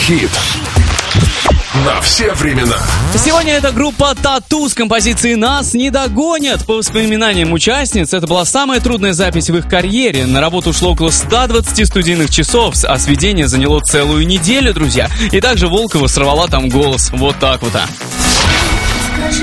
Хит на все времена. Сегодня это группа Тату с композицией «Нас не догонят». По воспоминаниям участниц, это была самая трудная запись в их карьере. На работу ушло около 120 студийных часов, а сведение заняло целую неделю, друзья. И также Волкова сорвала там голос. Вот так вот.